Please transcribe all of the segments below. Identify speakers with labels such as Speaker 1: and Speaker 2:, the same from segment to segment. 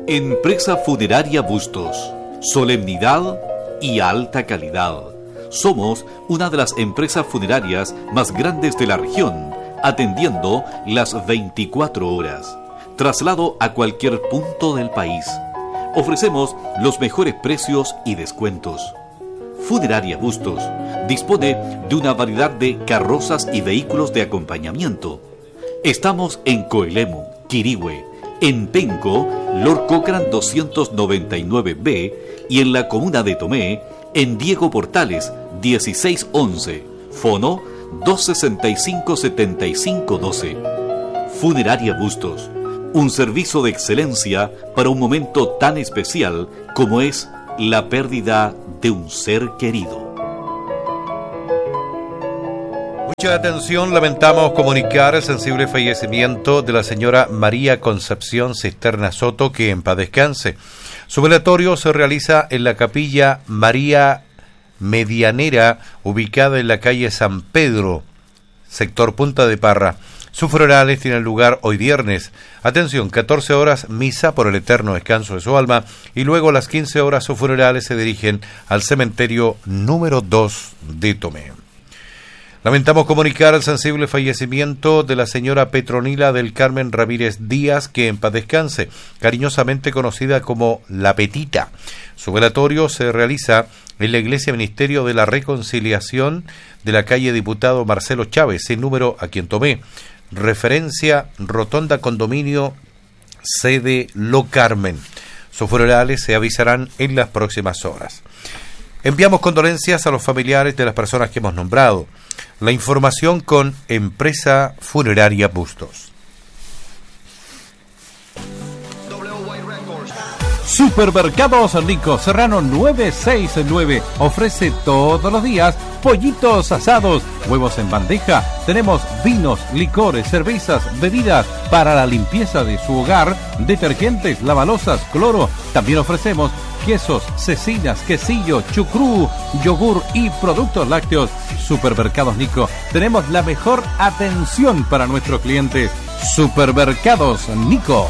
Speaker 1: Empresa Funeraria Bustos. Solemnidad y alta calidad. Somos una de las empresas funerarias más grandes de la región, atendiendo las 24 horas. Traslado a cualquier punto del país. Ofrecemos los mejores precios y descuentos. Funeraria Bustos dispone de una variedad de carrozas y vehículos de acompañamiento. Estamos en Coelemu, Quirihue, en Penco, Lord Cochrane 299B y en la comuna de Tomé, en Diego Portales 1611, fono 265-7512. Funeraria Bustos, un servicio de excelencia para un momento tan especial como es la pérdida de un ser querido.
Speaker 2: Mucha atención, lamentamos comunicar el sensible fallecimiento de la señora María Concepción Cisterna Soto, que en paz descanse. Su velatorio se realiza en la capilla María Medianera, ubicada en la calle San Pedro, sector Punta de Parra. Sus funerales tienen lugar hoy viernes. Atención, 14 horas misa por el eterno descanso de su alma y luego a las 15 horas sus funerales se dirigen al cementerio número 2 de Tomé. Lamentamos comunicar el sensible fallecimiento de la señora Petronila del Carmen Ramírez Díaz, que en paz descanse, cariñosamente conocida como La Petita. Su velatorio se realiza en la Iglesia Ministerio de la Reconciliación de la calle Diputado Marcelo Chávez, sin número, aquí en Tomé. Referencia Rotonda Condominio, sede Lo Carmen. Sus funerales se avisarán en las próximas horas. Enviamos condolencias a los familiares de las personas que hemos nombrado. La información con Empresa Funeraria Bustos.
Speaker 3: Supermercados Nico Serrano 969 ofrece todos los días pollitos asados, huevos en bandeja. Tenemos vinos, licores, cervezas, bebidas para la limpieza de su hogar, detergentes, lavalosas, cloro. También ofrecemos quesos, cecinas, quesillo, chucrú, yogur y productos lácteos. Supermercados Nico, tenemos la mejor atención para nuestros clientes. Supermercados Nico.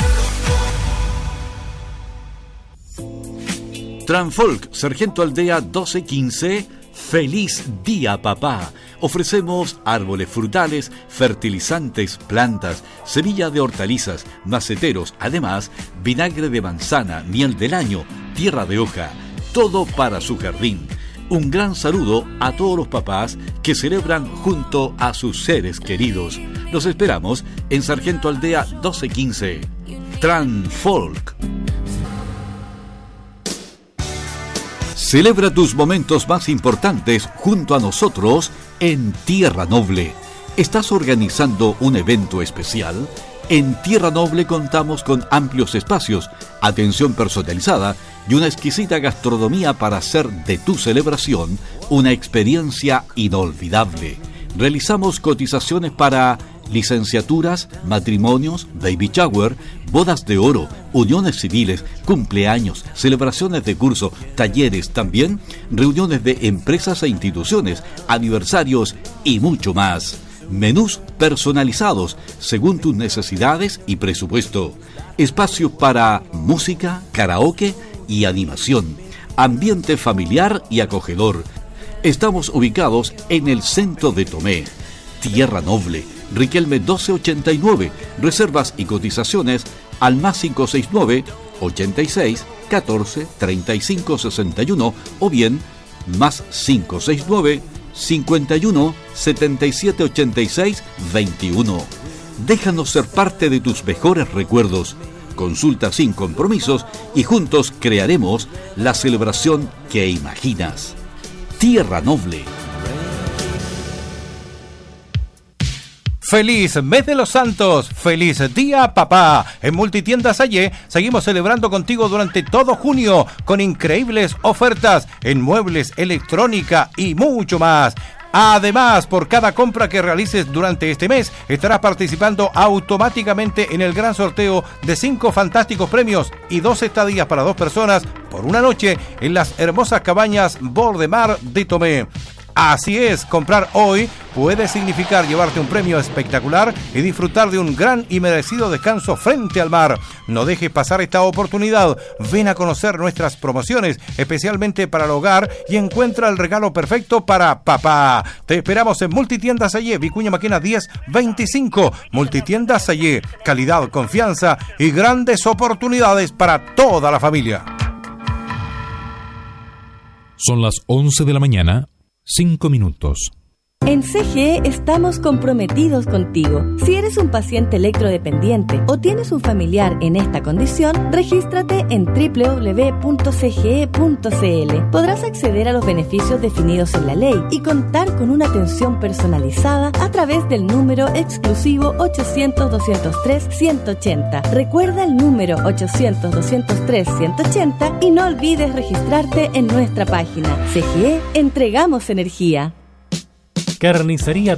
Speaker 1: Transfolk, Sargento Aldea 1215, ¡Feliz Día Papá! Ofrecemos árboles frutales, fertilizantes, plantas, semilla de hortalizas, maceteros, además vinagre de manzana, miel del año, tierra de hoja, todo para su jardín. Un gran saludo a todos los papás que celebran junto a sus seres queridos. Los esperamos en Sargento Aldea 1215. Transfolk. Celebra tus momentos más importantes junto a nosotros en Tierra Noble. ¿Estás organizando un evento especial? En Tierra Noble contamos con amplios espacios, atención personalizada y una exquisita gastronomía para hacer de tu celebración una experiencia inolvidable. Realizamos cotizaciones para licenciaturas, matrimonios, baby shower, bodas de oro, uniones civiles, cumpleaños, celebraciones de curso, talleres, también reuniones de empresas e instituciones, aniversarios y mucho más. Menús personalizados según tus necesidades y presupuesto. Espacio para música, karaoke y animación. Ambiente familiar y acogedor. Estamos ubicados en el centro de Tomé. Tierra Noble, Riquelme 1289. Reservas y cotizaciones al más 569 86 14 35 61 o bien más 569 51 77 86 21. Déjanos ser parte de tus mejores recuerdos. Consulta sin compromisos y juntos crearemos la celebración que imaginas. Tierra Noble.
Speaker 3: ¡Feliz Mes de los Santos! ¡Feliz Día Papá! En Multitiendas Aye seguimos celebrando contigo durante todo junio con increíbles ofertas en muebles, electrónica y mucho más. Además, por cada compra que realices durante este mes, estarás participando automáticamente en el gran sorteo de 5 fantásticos premios y 2 estadías para 2 personas por una noche en las hermosas cabañas Bordemar de Tomé. Así es, comprar hoy puede significar llevarte un premio espectacular y disfrutar de un gran y merecido descanso frente al mar. No dejes pasar esta oportunidad. Ven a conocer nuestras promociones, especialmente para el hogar, y encuentra el regalo perfecto para papá. Te esperamos en Multitiendas Sayé, Vicuña Maquena 1025. Multitiendas Sayé, calidad, confianza y grandes oportunidades para toda la familia.
Speaker 4: Son las 11 de la mañana, 5 minutos.
Speaker 5: En CGE estamos comprometidos contigo. Si eres un paciente electrodependiente o tienes un familiar en esta condición, regístrate en www.cge.cl. Podrás acceder a los beneficios definidos en la ley y contar con una atención personalizada a través del número exclusivo 800-203-180. Recuerda el número 800-203-180 y no olvides registrarte en nuestra página. CGE, entregamos energía.
Speaker 6: Carnicería